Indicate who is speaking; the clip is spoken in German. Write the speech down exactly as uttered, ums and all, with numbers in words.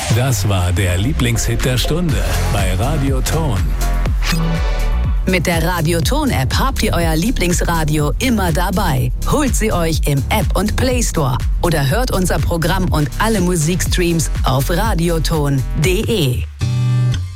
Speaker 1: Das war der Lieblingshit der Stunde bei Radio Ton.
Speaker 2: Mit der Radio Ton-App habt ihr euer Lieblingsradio immer dabei. Holt sie euch im App- und Play Store oder hört unser Programm und alle Musikstreams auf radioton punkt de.